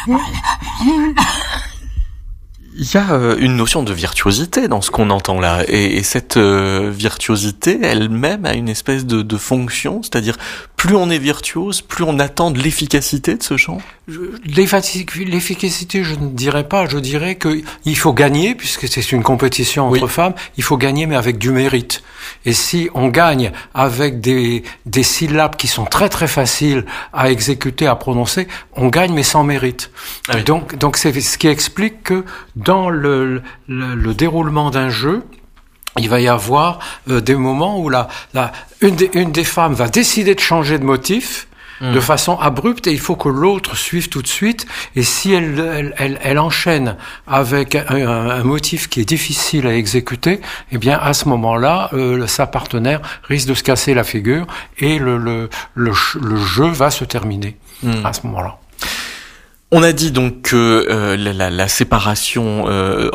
Il y a une notion de virtuosité dans ce qu'on entend là, et cette virtuosité elle-même a une espèce de fonction, c'est-à-dire plus on est virtuose, plus on attend de l'efficacité de ce chant. L'efficacité, je ne dirais pas, je dirais que il faut gagner, puisque c'est une compétition entre femmes, il faut gagner mais avec du mérite. Et si on gagne avec des syllabes qui sont très très faciles à exécuter, à prononcer, on gagne mais sans mérite. Ah oui. Donc c'est ce qui explique que dans le déroulement d'un jeu, il va y avoir des moments où une des femmes va décider de changer de motif de façon abrupte, et il faut que l'autre suive tout de suite. Et si elle enchaîne avec un motif qui est difficile à exécuter, eh bien à ce moment-là, sa partenaire risque de se casser la figure et le jeu va se terminer à ce moment-là. On a dit donc que la séparation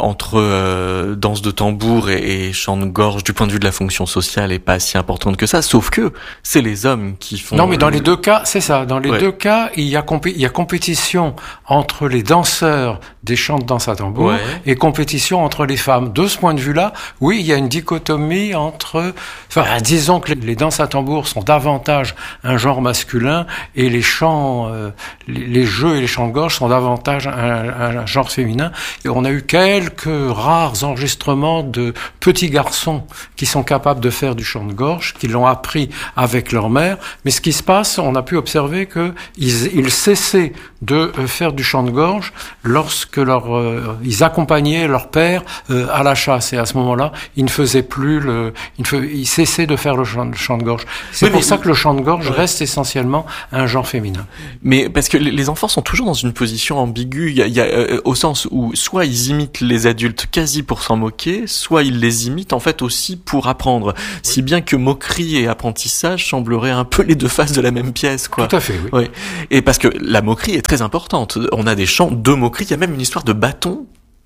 entre danse de tambour et chant de gorge du point de vue de la fonction sociale est pas si importante que ça, sauf que c'est les hommes qui font... Non, mais dans les deux cas, c'est ça. Dans les deux cas, il y a compétition entre les danseurs des chants de danse à tambour et compétition entre les femmes. De ce point de vue-là, oui, il y a une dichotomie entre... Enfin, disons que les danses à tambour sont davantage un genre masculin et les chants, les jeux et les chants de gorge sont davantage un genre féminin. Et on a eu quelques rares enregistrements de petits garçons qui sont capables de faire du chant de gorge, qui l'ont appris avec leur mère. Mais ce qui se passe, on a pu observer que ils cessaient de faire du chant de gorge lorsque ils accompagnaient leur père à la chasse. Et à ce moment-là, ils ne faisaient plus ils cessaient de faire le chant de gorge. C'est pour ça que le chant de gorge reste essentiellement un genre féminin. Mais parce que les enfants sont toujours dans une position ambiguë, il y a au sens où soit ils imitent les adultes quasi pour s'en moquer, soit ils les imitent en fait aussi pour apprendre. Si bien que moquerie et apprentissage sembleraient un peu les deux faces de la même pièce, quoi. Tout à fait, oui. Et parce que la moquerie est très importante. On a des chants de moquerie, il y a même une histoire de bâton.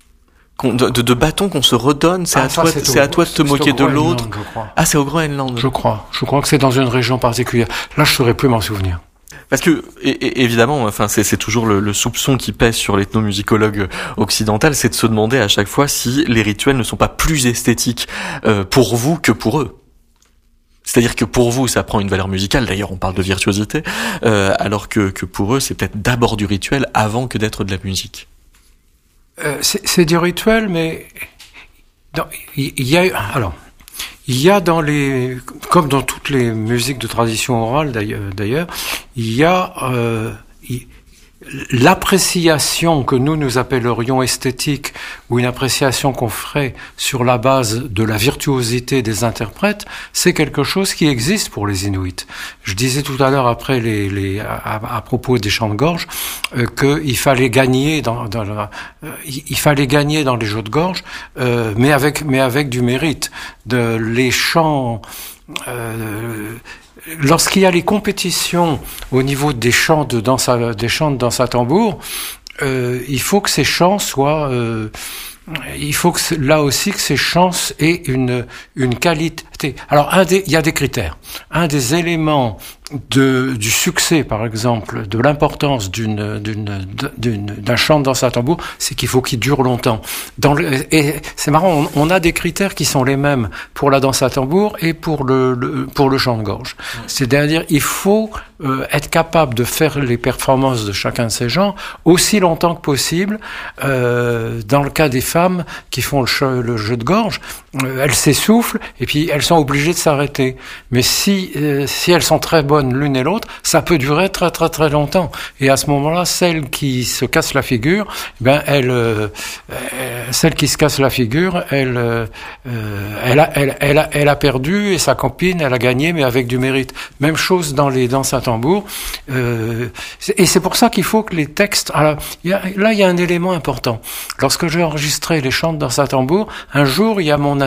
De bâton qu'on se redonne, c'est à toi de te moquer de l'autre. Ah, c'est au Groenland. Je crois que c'est dans une région particulière. Là, je saurais plus m'en souvenir. Parce que évidemment, enfin c'est toujours le soupçon qui pèse sur l'ethnomusicologue occidental, c'est de se demander à chaque fois si les rituels ne sont pas plus esthétiques pour vous que pour eux. C'est-à-dire que pour vous, ça prend une valeur musicale. D'ailleurs, on parle de virtuosité, alors que pour eux, c'est peut-être d'abord du rituel avant que d'être de la musique. C'est du rituel, mais il y a comme dans toutes les musiques de tradition orale d'ailleurs, il y a l'appréciation que nous appellerions esthétique, ou une appréciation qu'on ferait sur la base de la virtuosité des interprètes, c'est quelque chose qui existe pour les Inuits. Je disais tout à l'heure après à propos des chants de gorge qu'il fallait gagner il fallait gagner dans les jeux de gorge, mais avec du mérite. Les chants lorsqu'il y a les compétitions au niveau des chants de danse à tambour, il faut que ces chants soient il faut que là aussi que ces chants aient une qualité. Alors il y a des critères. Un des éléments du succès, par exemple, de l'importance d'un chant de danse à tambour, c'est qu'il faut qu'il dure longtemps. Et c'est marrant, on a des critères qui sont les mêmes pour la danse à tambour et pour le chant de gorge. C'est-à-dire, il faut être capable de faire les performances de chacun de ces genres aussi longtemps que possible. Dans le cas des femmes qui font le jeu de gorge, elles s'essoufflent et puis elles sont obligées de s'arrêter. Mais si elles sont très bonnes l'une et l'autre, ça peut durer très très très longtemps. Et à ce moment-là, celle qui se casse la figure, celle qui se casse la figure, elle a perdu, et sa copine, elle a gagné, mais avec du mérite. Même chose dans les danses à tambour. Et c'est pour ça qu'il faut que les textes... Alors, il y a un élément important. Lorsque j'ai enregistré les chants de danse à tambour, un jour, il y a mon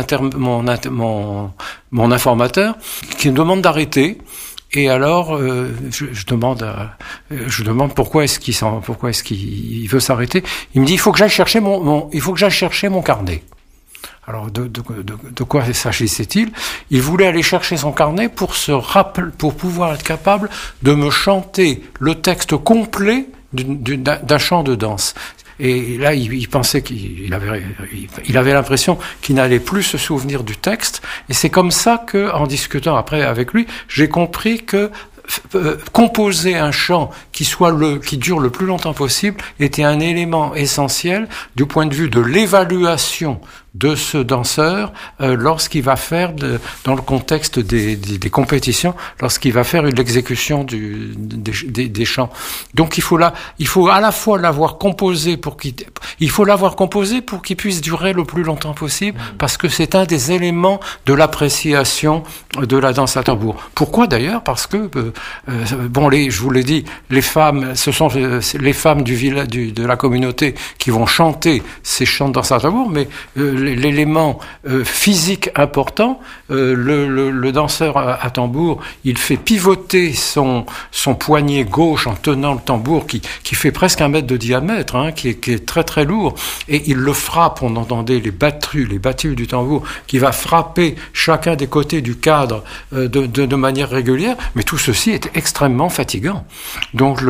informateur qui me demande d'arrêter. Et alors, je demande pourquoi est-ce qu'il veut s'arrêter. Il me dit, il faut que j'aille chercher mon carnet. Alors, de quoi s'agissait-il? Il voulait aller chercher son carnet pour pouvoir être capable de me chanter le texte complet d'un chant de danse. Et là, il pensait qu'il avait l'impression qu'il n'allait plus se souvenir du texte. Et c'est comme ça que, en discutant après avec lui, j'ai compris que composer un chant qui dure le plus longtemps possible était un élément essentiel du point de vue de l'évaluation de ce danseur lorsqu'il va faire dans le contexte des compétitions, lorsqu'il va faire l'exécution des chants. Donc il faut à la fois l'avoir composé pour qu'il puisse durer le plus longtemps possible, parce que c'est un des éléments de l'appréciation de la danse à tambour. Pourquoi d'ailleurs? Parce que je vous l'ai dit, les femmes, ce sont les femmes de la communauté qui vont chanter ces chants de danse à tambour, mais l'élément physique important, le danseur à tambour, il fait pivoter son poignet gauche en tenant le tambour qui fait presque 1 mètre de diamètre, qui est très très lourd, et il le frappe, on entendait les battues du tambour, qui va frapper chacun des côtés du cadre de manière régulière, mais tout ceci est extrêmement fatigant. Donc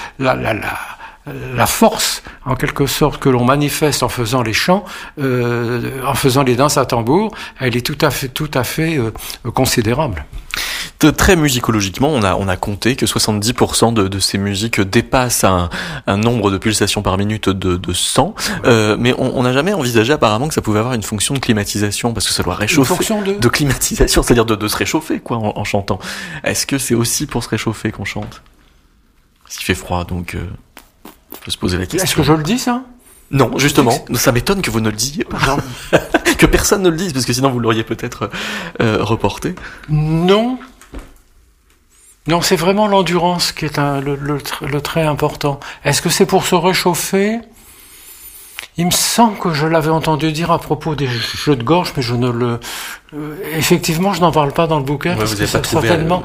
la force, en quelque sorte, que l'on manifeste en faisant les chants, en faisant les danses à tambour, elle est tout à fait considérable. Très musicologiquement, on a compté que 70% de ces musiques dépassent un nombre de pulsations par minute de 100, mais on n'a jamais envisagé apparemment que ça pouvait avoir une fonction de climatisation, parce que ça doit réchauffer. Une fonction de climatisation, c'est-à-dire de se réchauffer en chantant. Est-ce que c'est aussi pour se réchauffer qu'on chante? Parce qu'il fait froid, donc on peut se poser la question. Est-ce que je le dis, ça? Non, justement, ça m'étonne que vous ne le disiez pas. Que personne ne le dise, parce que sinon vous l'auriez peut-être reporté. Non, c'est vraiment l'endurance qui est le trait important. Est-ce que c'est pour se réchauffer? Il me semble que je l'avais entendu dire à propos des jeux de gorge, mais effectivement, je n'en parle pas dans le bouquin, parce que certainement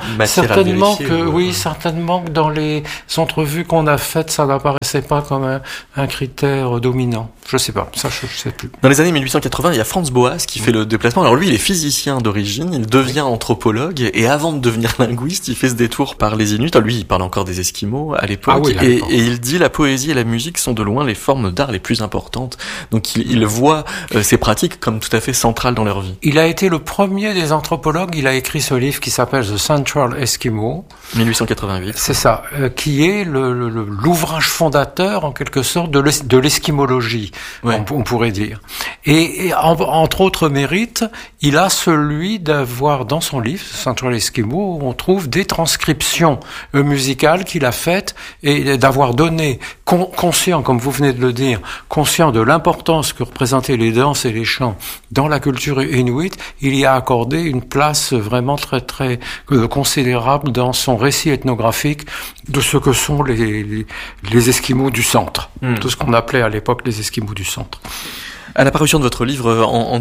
que dans les entrevues qu'on a faites, ça n'apparaissait pas comme un critère dominant. Je sais pas, ça je sais plus. Dans les années 1880, il y a Franz Boas qui fait le déplacement. Alors lui, il est physicien d'origine, il devient anthropologue, et avant de devenir linguiste, il fait ce détour par les Inuits. Alors lui, il parle encore des Esquimaux à l'époque, et il dit: la poésie et la musique sont de loin les formes d'art les plus importantes. Donc il voit ces pratiques comme tout à fait centrales dans leur vie. Il a été le premier des anthropologues. Il a écrit ce livre qui s'appelle The Central Eskimo. 1888. C'est ça, qui est l'ouvrage fondateur en quelque sorte de l'esquimologie, on pourrait dire. Et entre autres mérites, il a celui d'avoir dans son livre Central Eskimo, où on trouve des transcriptions musicales qu'il a faites, et d'avoir donné conscient, comme vous venez de le dire, conscient de l'importance que représentaient les danses et les chants dans la culture inuite, il y a accordé une place vraiment très très considérable dans son récit ethnographique de ce que sont les Esquimaux du centre, tout ce qu'on appelait à l'époque les Esquimaux du centre. À la parution de votre livre en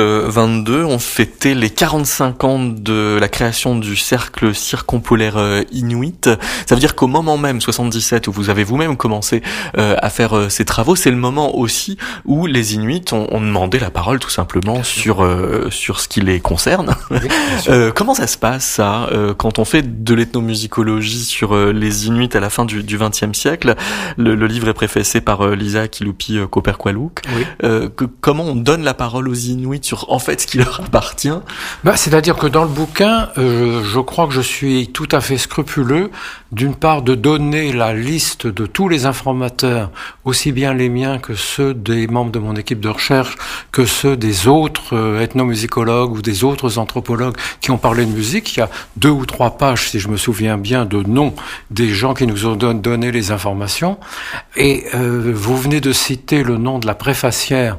2022, on fêtait les 45 ans de la création du cercle circumpolaire inuit. Ça veut dire qu'au moment même, 77, où vous avez vous-même commencé à faire ces travaux, c'est le moment aussi où les Inuits ont demandé la parole tout simplement sur ce qui les concerne. Oui, comment ça se passe, ça, quand on fait de l'ethnomusicologie sur les Inuits à la fin du XXe siècle? Le livre est préfacé par Lisa Kilupi Koperkwaluk. Oui. Comment on donne la parole aux Inuits sur en fait ce qui leur appartient? C'est-à-dire que dans le bouquin, je crois que je suis tout à fait scrupuleux, d'une part de donner la liste de tous les informateurs, aussi bien les miens que ceux des membres de mon équipe de recherche, que ceux des autres ethnomusicologues ou des autres anthropologues qui ont parlé de musique. Il y a 2 ou 3 pages, si je me souviens bien, de noms des gens qui nous ont donné les informations. Et vous venez de citer le nom de la préfacière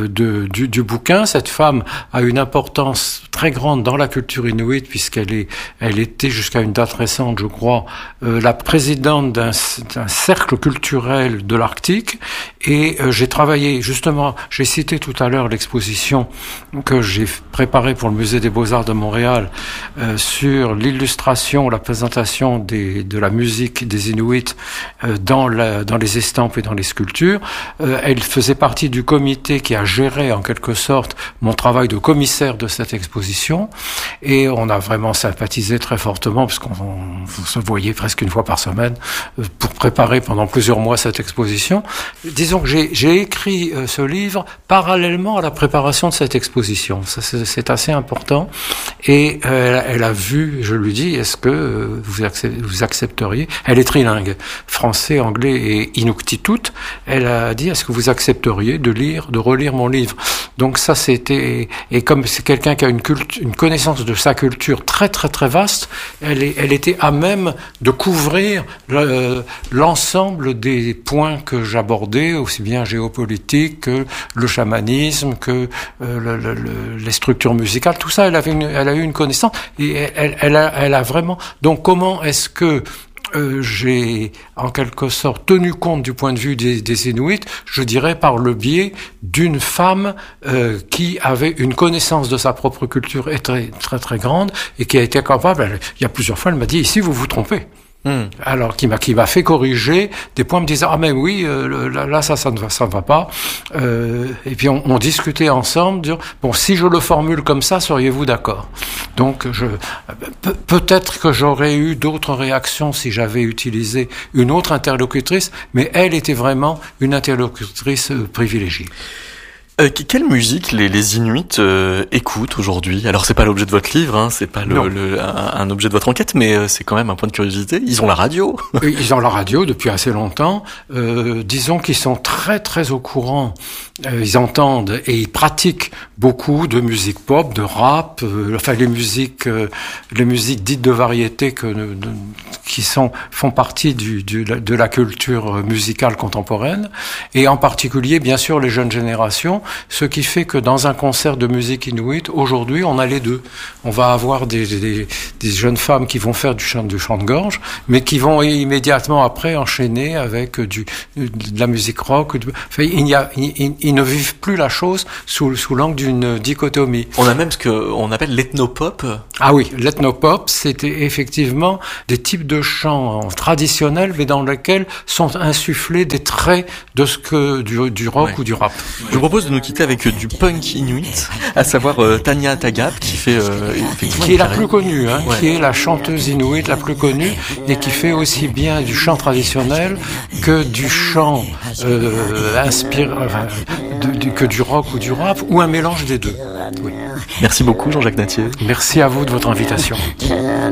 du bouquin. Cette femme a une importance très grande dans la culture inuite, puisqu'elle était jusqu'à une date récente, je crois, la présidente d'un cercle culturel de l'Arctique. Et j'ai travaillé, justement, j'ai cité tout à l'heure l'exposition que j'ai préparée pour le Musée des Beaux-Arts de Montréal sur l'illustration, la présentation de la musique des Inuits dans les estampes et dans les sculptures. Elle faisait partie du comité qui a géré en quelque sorte mon travail de commissaire de cette exposition, et on a vraiment sympathisé très fortement, parce qu'on se voyait presque une fois par semaine, pour préparer pendant plusieurs mois cette exposition. Disons que j'ai écrit ce livre parallèlement à la préparation de cette exposition. Ça, c'est assez important. Et elle a vu, je lui dis, est-ce que vous accepteriez? Elle est trilingue, français, anglais et inuktitut. Elle a dit, est-ce que vous accepteriez de relire mon livre? Donc ça, c'était, et comme c'est quelqu'un qui a une connaissance de sa culture très très très vaste, elle était à même de couvrir l'ensemble des points que j'abordais, aussi bien géopolitique que le chamanisme, que les structures musicales, tout ça, elle a eu une connaissance, et elle a vraiment. Donc comment est-ce que j'ai en quelque sorte tenu compte du point de vue des Inuits, je dirais par le biais d'une femme qui avait une connaissance de sa propre culture très très très grande et qui a été capable. Il y a plusieurs fois, elle m'a dit, ici vous vous trompez. Alors qui m'a fait corriger des points, me disant mais oui, là ça ne va pas, et puis on discutait ensemble, dire bon, si je le formule comme ça, seriez-vous d'accord? Donc peut-être que j'aurais eu d'autres réactions si j'avais utilisé une autre interlocutrice, mais elle était vraiment une interlocutrice privilégiée. Quelle musique les Inuits écoutent aujourd'hui? Alors c'est pas l'objet de votre livre, hein, c'est pas un objet de votre enquête, mais c'est quand même un point de curiosité. Ils ont la radio. Ils ont la radio depuis assez longtemps. Disons qu'ils sont très très au courant. Ils entendent et ils pratiquent beaucoup de musique pop, de rap, enfin les musiques dites de variété qui font partie de la culture musicale contemporaine, et en particulier bien sûr les jeunes générations. Ce qui fait que dans un concert de musique inuit, aujourd'hui, on a les deux. On va avoir des jeunes femmes qui vont faire du chant de gorge, mais qui vont immédiatement après enchaîner avec de la musique rock. Enfin, ils ne vivent plus la chose sous l'angle d'une dichotomie. On a même ce qu'on appelle l'ethnopop. Ah oui, l'ethnopop, c'était effectivement des types de chants traditionnels, mais dans lesquels sont insufflés des traits du rock ou du rap. Je vous propose de nous quitter avec du punk inuit, à savoir Tanya Tagap, qui est la plus connue, qui est la chanteuse inuit la plus connue, et qui fait aussi bien du chant traditionnel que du chant que du rock ou du rap, ou un mélange des deux. Oui. Merci beaucoup Jean-Jacques Nattier. Merci à vous de votre invitation.